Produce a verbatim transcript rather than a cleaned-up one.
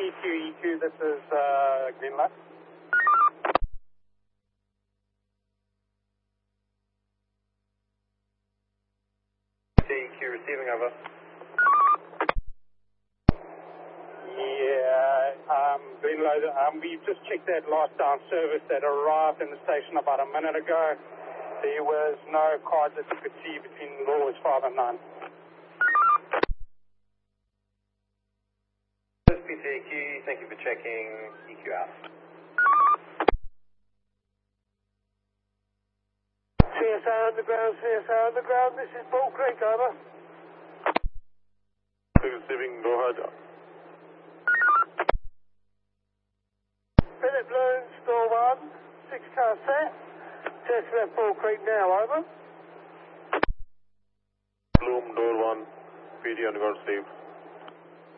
E Q, E Q, this is uh, Greenlight. E Q receiving over. Yeah, um, Greenlight, um, we've just checked that last down service that arrived in the station about a minute ago. There was no cards that you could see between lowers five and nine. This is P T E Q, thank you for checking. E Q out. C S R Underground, C S R Underground, this is Bull Creek, over. Receiving, go ahead. Philip Loon, store one, six car set. Just left Bull Creek now, over. Bloom, door one, P D underground received.